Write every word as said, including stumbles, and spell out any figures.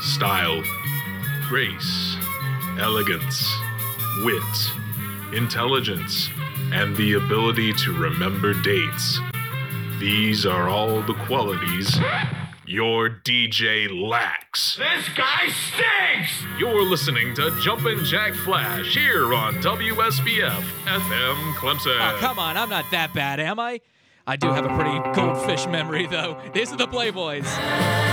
style, grace, elegance, wit, intelligence, and the ability to remember dates. These are all the qualities your D J lacks. This guy stinks! You're listening to Jumpin' Jack Flash here on W S B F F M Clemson. Oh, come on. I'm not that bad, am I? I do have a pretty goldfish memory, though. These are the Playboys.